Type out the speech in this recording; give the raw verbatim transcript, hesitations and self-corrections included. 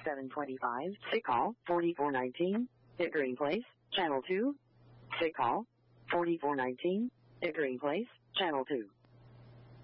seven twenty-five, sick call, forty-four nineteen, at Green Place, Channel two. Sick call, forty-four nineteen, at Green Place, Channel two.